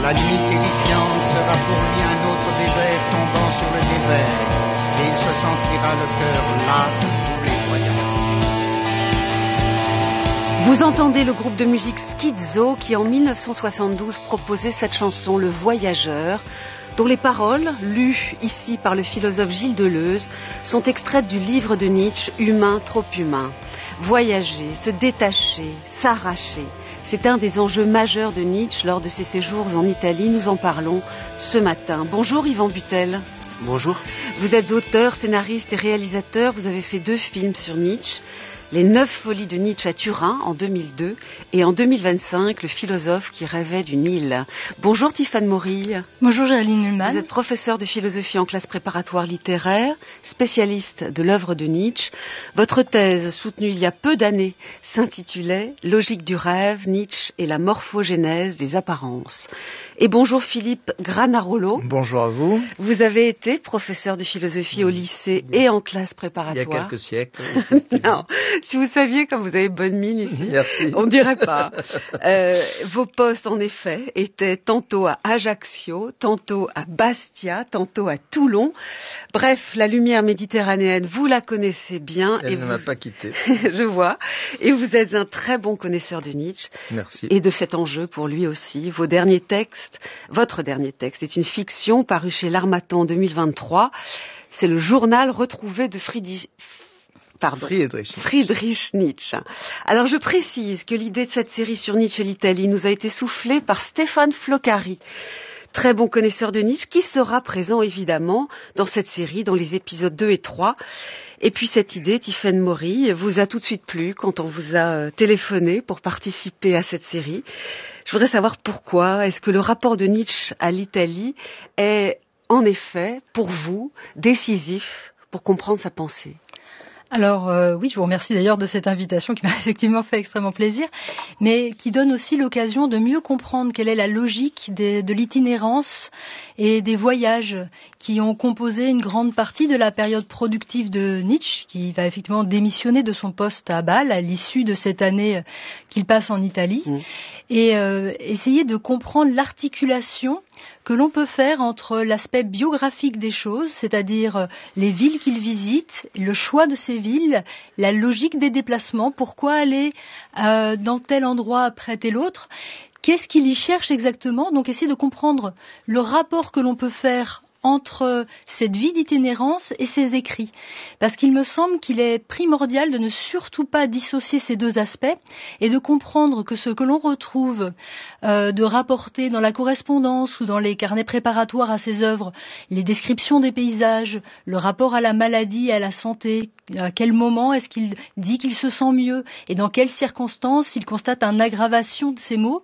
La nuit édifiante sera pour lui un autre désert tombant sur le désert, et il se sentira le cœur las de tous les voyages. Vous entendez le groupe de musique Schizo qui en 1972 proposait cette chanson, Le Voyageur, dont les paroles, lues ici par le philosophe Gilles Deleuze, sont extraites du livre de Nietzsche, Humain, trop humain. Voyager, se détacher, s'arracher, c'est un des enjeux majeurs de Nietzsche lors de ses séjours en Italie. Nous en parlons ce matin. Bonjour Yvan Butel. Bonjour. Vous êtes auteur, scénariste et réalisateur. Vous avez fait 2 films sur Nietzsche. Les 9 folies de Nietzsche à Turin en 2002 et en 2025, le philosophe qui rêvait d'une île. Bonjour Tiffaine Morille. Bonjour Géraldine Nullmann. Vous êtes professeure de philosophie en classe préparatoire littéraire, spécialiste de l'œuvre de Nietzsche. Votre thèse, soutenue il y a peu d'années, s'intitulait « Logique du rêve, Nietzsche et la morphogénèse des apparences ». Et bonjour Philippe Granarolo. Bonjour à vous. Vous avez été professeur de philosophie au lycée et en classe préparatoire. Il y a quelques siècles. Non, si vous saviez comme vous avez bonne mine ici, merci. On ne dirait pas. Vos postes, en effet, étaient tantôt à Ajaccio, tantôt à Bastia, tantôt à Toulon. Bref, la lumière méditerranéenne, vous la connaissez bien. Elle ne m'a pas quitté. Je vois. Et vous êtes un très bon connaisseur de Nietzsche. Merci. Et de cet enjeu pour lui aussi. Votre dernier texte est une fiction parue chez l'Harmattan en 2023. C'est le journal retrouvé de Friedrich Nietzsche. Alors je précise que l'idée de cette série sur Nietzsche et l'Italie nous a été soufflée par Stéphane Floccari, très bon connaisseur de Nietzsche, qui sera présent évidemment dans cette série, dans les épisodes 2 et 3. Et puis cette idée, Tiffaine Morille, vous a tout de suite plu quand on vous a téléphoné pour participer à cette série. Je voudrais savoir pourquoi. Est-ce que le rapport de Nietzsche à l'Italie est en effet, pour vous, décisif pour comprendre sa pensée ? Alors oui, je vous remercie d'ailleurs de cette invitation qui m'a effectivement fait extrêmement plaisir, mais qui donne aussi l'occasion de mieux comprendre quelle est la logique de l'itinérance et des voyages qui ont composé une grande partie de la période productive de Nietzsche, qui va effectivement démissionner de son poste à Bâle à l'issue de cette année qu'il passe en Italie, et essayer de comprendre l'articulation que l'on peut faire entre l'aspect biographique des choses, c'est-à-dire les villes qu'il visite, le choix de ces villes, la logique des déplacements, pourquoi aller dans tel endroit après tel autre, qu'est-ce qu'il y cherche exactement, donc essayer de comprendre le rapport que l'on peut faire entre cette vie d'itinérance et ses écrits. Parce qu'il me semble qu'il est primordial de ne surtout pas dissocier ces 2 aspects et de comprendre que ce que l'on retrouve de rapporter dans la correspondance ou dans les carnets préparatoires à ses œuvres, les descriptions des paysages, le rapport à la maladie et à la santé, à quel moment est-ce qu'il dit qu'il se sent mieux et dans quelles circonstances il constate une aggravation de ces mots,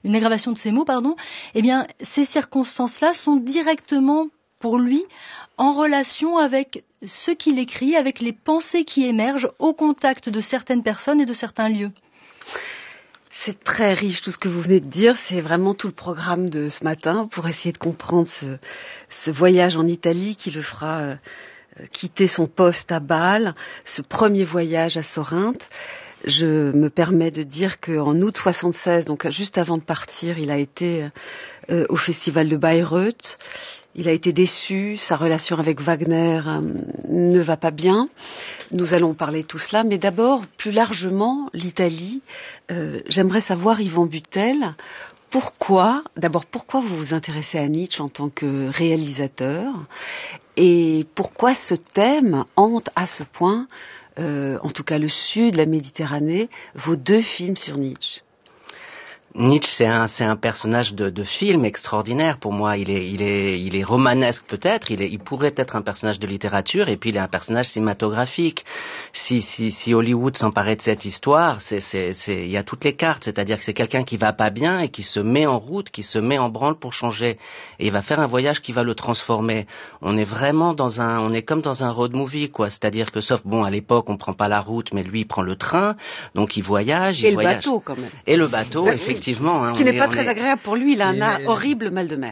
eh bien, ces circonstances-là sont directement pour lui, en relation avec ce qu'il écrit, avec les pensées qui émergent au contact de certaines personnes et de certains lieux. C'est très riche tout ce que vous venez de dire, c'est vraiment tout le programme de ce matin pour essayer de comprendre ce voyage en Italie qui le fera quitter son poste à Bâle, ce premier voyage à Sorinthe. Je me permets de dire qu'en août 76, donc juste avant de partir, il a été au festival de Bayreuth. Il a été déçu, sa relation avec Wagner ne va pas bien. Nous allons parler de tout cela, mais d'abord, plus largement, l'Italie. J'aimerais savoir, Yvan Butel, pourquoi vous vous intéressez à Nietzsche en tant que réalisateur et pourquoi ce thème hante à ce point, en tout cas le sud, la Méditerranée, vos 2 films sur Nietzsche? Nietzsche, c'est un personnage de film extraordinaire pour moi. Il est romanesque peut-être. Il pourrait être un personnage de littérature et puis il est un personnage cinématographique. Si Hollywood s'emparait de cette histoire, il y a toutes les cartes. C'est-à-dire que c'est quelqu'un qui va pas bien et qui se met en route, qui se met en branle pour changer. Et il va faire un voyage qui va le transformer. On est vraiment on est comme dans un road movie, quoi. C'est-à-dire que à l'époque, on prend pas la route, mais lui, il prend le train. Donc il voyage. Et le bateau, quand même. Et le bateau, effectivement. Ce qui n'est pas très agréable pour lui, il a un horrible mal de mer.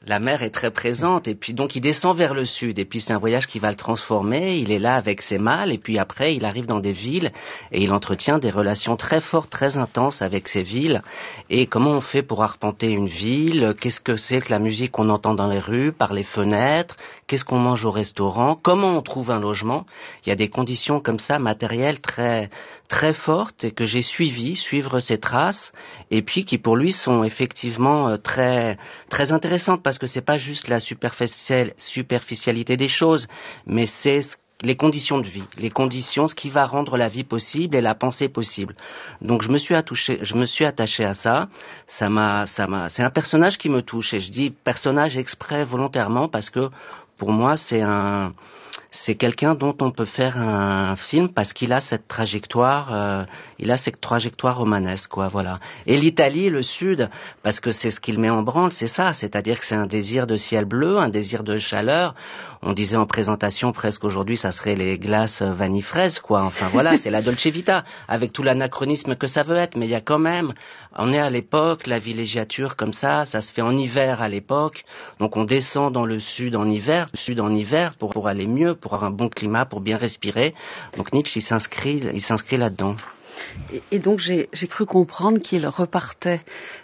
La mer est très présente et puis donc il descend vers le sud et puis c'est un voyage qui va le transformer, il est là avec ses mâles et puis après il arrive dans des villes et il entretient des relations très fortes, très intenses avec ces villes. Et comment on fait pour arpenter une ville? Qu'est-ce que c'est que la musique qu'on entend dans les rues, par les fenêtres? Qu'est-ce qu'on mange au restaurant? Comment on trouve un logement? Il y a des conditions comme ça matérielles très très fortes et que j'ai suivre ses traces et puis qui pour lui sont effectivement très très intéressantes parce que c'est pas juste la superficialité des choses, mais c'est les conditions de vie, les conditions, ce qui va rendre la vie possible et la pensée possible. Donc je me suis attaché à ça. C'est un personnage qui me touche et je dis personnage exprès volontairement parce que pour moi c'est quelqu'un dont on peut faire un film parce qu'il a cette trajectoire, romanesque, quoi, voilà. Et l'Italie, le Sud, parce que c'est ce qu'il met en branle, c'est ça, c'est-à-dire que c'est un désir de ciel bleu, un désir de chaleur. On disait en présentation presque aujourd'hui, ça serait les glaces vanille fraise, quoi. Enfin voilà, c'est la Dolce Vita, avec tout l'anachronisme que ça veut être, mais il y a quand même, on est à l'époque, la villégiature comme ça se fait en hiver à l'époque, donc on descend dans le Sud en hiver pour aller mieux, pour avoir un bon climat, pour bien respirer. Donc Nietzsche, il s'inscrit là-dedans. Et donc j'ai cru comprendre qu'il repartait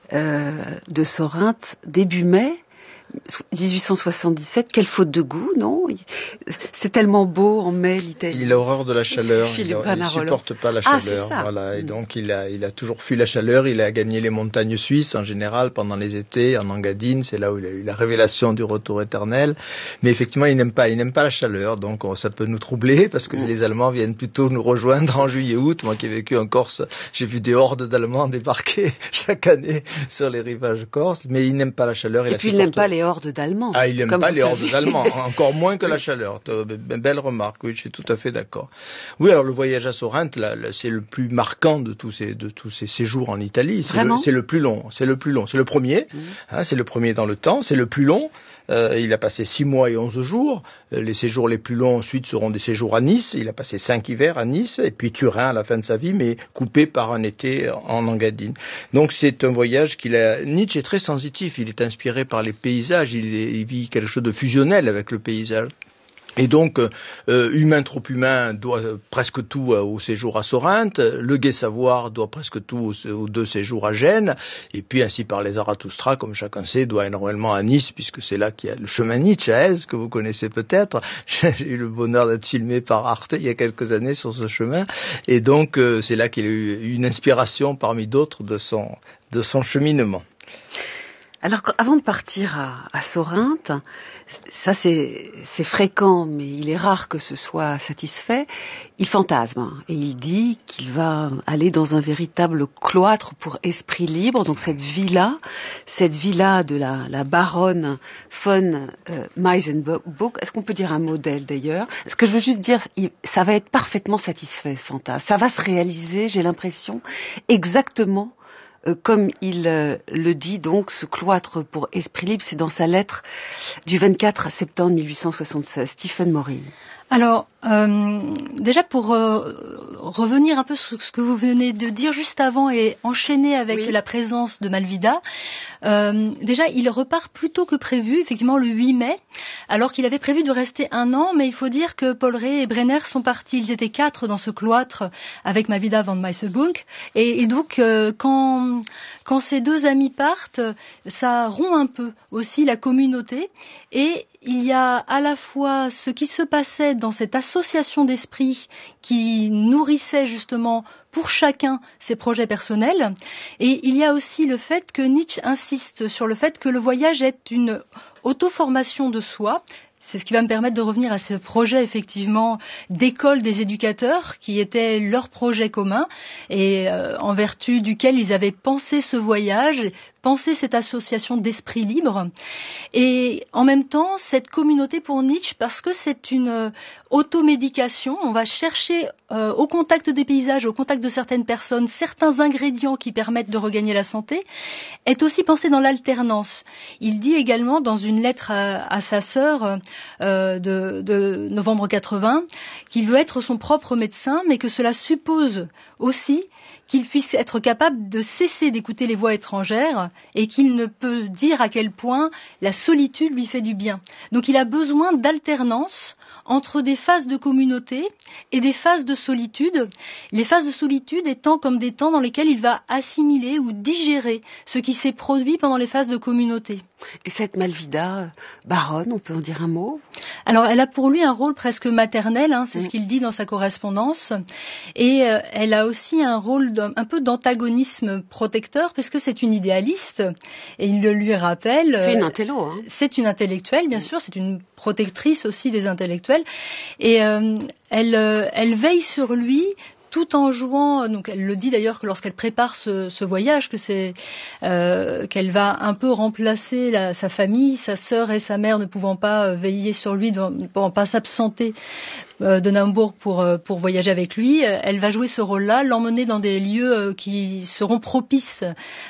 de Sorinthe début mai 1877. Quelle faute de goût, non? C'est tellement beau en mai, l'Italie. Il a horreur de la chaleur, il supporte pas la chaleur. Voilà. Et donc il a toujours fui la chaleur. Il a gagné les montagnes suisses en général pendant les étés, en Engadine. C'est là où il a eu la révélation du retour éternel. Mais effectivement, il n'aime pas la chaleur. Donc ça peut nous troubler parce que les Allemands viennent plutôt nous rejoindre en juillet-août. Moi qui ai vécu en Corse, j'ai vu des hordes d'Allemands débarquer chaque année sur les rivages corses. Mais il n'aime pas la chaleur. Et puis il n'aime pas les hordes d'Allemands. Ah, il n'aime pas les hordes d'Allemands, encore moins que la chaleur. Belle remarque, oui, je suis tout à fait d'accord. Oui, alors le voyage à Sorinthe, là, c'est le plus marquant de tous ces séjours en Italie. C'est le plus long. C'est le premier. C'est le premier dans le temps. C'est le plus long. Il a passé 6 mois et 11 jours. Les séjours les plus longs ensuite seront des séjours à Nice. Il a passé 5 hivers à Nice et puis Turin à la fin de sa vie, mais coupé par un été en Engadine. Donc c'est un voyage Nietzsche est très sensitif. Il est inspiré par les paysages. Il vit quelque chose de fusionnel avec le paysage. Et donc, Humain trop humain doit presque tout au séjour à Sorinthe, Le Gai Savoir doit presque tout aux 2 séjours à Gênes, et puis ainsi par les Zarathustra, comme chacun sait, doit énormément à Nice, puisque c'est là qu'il y a le chemin Nietzsche à Aise, que vous connaissez peut-être. J'ai eu le bonheur d'être filmé par Arte il y a quelques années sur ce chemin, et donc c'est là qu'il a eu une inspiration parmi d'autres de son cheminement. Alors, avant de partir à Sorinthe, ça c'est fréquent, mais il est rare que ce soit satisfait, il fantasme et il dit qu'il va aller dans un véritable cloître pour esprit libre, donc cette villa de la baronne von Meisenburg. Est-ce qu'on peut dire un modèle d'ailleurs? Ce que je veux juste dire, ça va être parfaitement satisfait ce fantasme, ça va se réaliser, j'ai l'impression, exactement comme il le dit, donc, ce cloître pour esprit libre, c'est dans sa lettre du 24 septembre 1876. Stephen Morin. Alors, déjà pour revenir un peu sur ce que vous venez de dire juste avant et enchaîner avec la présence de Malvida, déjà il repart plus tôt que prévu, effectivement le 8 mai, alors qu'il avait prévu de rester 1 an, mais il faut dire que Paul Rée et Brenner sont partis, ils étaient 4 dans ce cloître avec Malvida von Meisenburg, et donc quand ces 2 amis partent, ça rompt un peu aussi la communauté, et il y a à la fois ce qui se passait dans cette association d'esprit qui nourrissait justement pour chacun ses projets personnels, et il y a aussi le fait que Nietzsche insiste sur le fait que le voyage est une auto-formation de soi. C'est ce qui va me permettre de revenir à ce projet effectivement d'école des éducateurs qui était leur projet commun et en vertu duquel ils avaient pensé ce voyage, pensé cette association d'esprit libre et en même temps cette communauté pour Nietzsche parce que c'est une automédication. On va chercher au contact des paysages, au contact de certaines personnes, certains ingrédients qui permettent de regagner la santé, est aussi pensé dans l'alternance. Il dit également dans une lettre à sa sœur de novembre 80 qu'il veut être son propre médecin, mais que cela suppose aussi qu'il puisse être capable de cesser d'écouter les voix étrangères et qu'il ne peut dire à quel point la solitude lui fait du bien. Donc il a besoin d'alternance entre des phases de communauté et des phases de solitude. Les phases de solitude étant comme des temps dans lesquels il va assimiler ou digérer ce qui s'est produit pendant les phases de communauté. Et cette Malvida baronne, on peut en dire un mot ? Alors, elle a pour lui un rôle presque maternel, c'est ce qu'il dit dans sa correspondance. Et elle a aussi un rôle un peu d'antagonisme protecteur, puisque c'est une idéaliste. Et il le lui rappelle. C'est une intello. C'est une intellectuelle, bien sûr. C'est une protectrice aussi des intellectuels. Et elle veille sur lui, tout en jouant, donc elle le dit d'ailleurs que lorsqu'elle prépare ce voyage, que c'est qu'elle va un peu remplacer sa famille, sa sœur et sa mère ne pouvant pas veiller sur lui, ne pouvant pas s'absenter de Naumbourg pour voyager avec lui. Elle va jouer ce rôle-là, l'emmener dans des lieux qui seront propices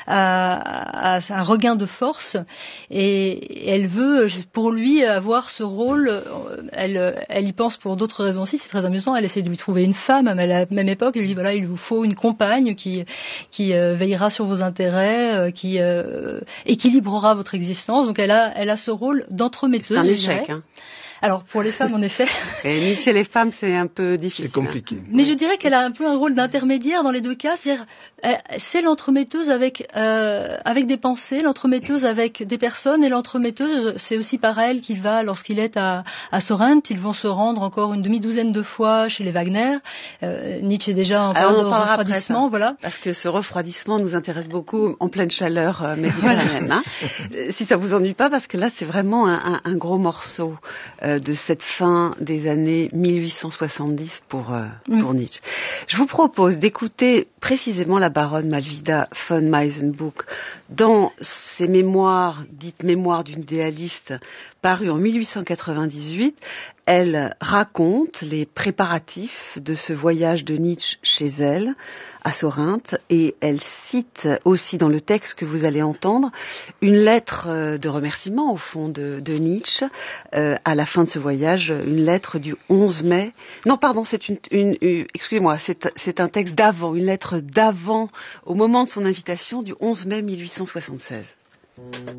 à un regain de force. Et elle veut, pour lui, avoir ce rôle. Elle y pense pour d'autres raisons aussi. C'est très amusant. Elle essaie de lui trouver une femme à la même époque. Elle lui dit voilà, il vous faut une compagne qui veillera sur vos intérêts, qui équilibrera votre existence. Donc elle a ce rôle d'entremetteuse. C'est un échec. Alors, pour les femmes, en effet. Et Nietzsche et les femmes, c'est un peu difficile. C'est compliqué. Mais je dirais qu'elle a un peu un rôle d'intermédiaire dans les deux cas. C'est-à-dire, c'est l'entremetteuse avec des pensées, l'entremetteuse avec des personnes, et l'entremetteuse, c'est aussi par elle qu'il va, lorsqu'il est à Sorrente, ils vont se rendre encore une demi-douzaine de fois chez les Wagner. Nietzsche est déjà en période de refroidissement, après, voilà. Parce que ce refroidissement nous intéresse beaucoup en pleine chaleur méditerranéenne. Si ça vous ennuie pas, parce que là, c'est vraiment un gros morceau de cette fin des années 1870 pour Nietzsche. Je vous propose d'écouter précisément la baronne Malvida von Meisenbuch dans ses mémoires, dites mémoires d'une idéaliste, parues en 1898. Elle raconte les préparatifs de ce voyage de Nietzsche chez elle, à Sorrente, et elle cite aussi dans le texte que vous allez entendre une lettre de remerciement au fond de Nietzsche à la fin de ce voyage, une lettre du 11 mai. Non, pardon, c'est excusez-moi, c'est un texte d'avant, une lettre d'avant, au moment de son invitation du 11 mai 1876.